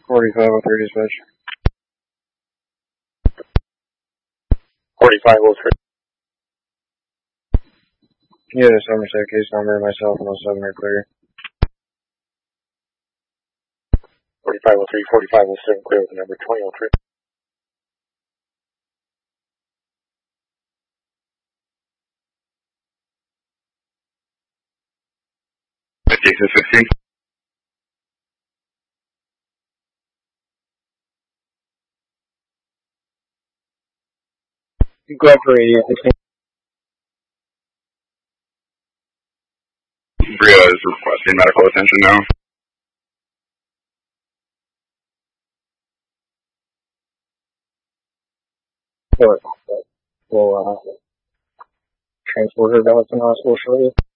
4503 dispatch. 4503. Yeah, the Somerset case number, myself and 07 are clear. 4503, 4507, clear with the number 2003. Jason 16. Go ahead for 88. Bria is requesting medical attention now. We'll transport her to the hospital shortly.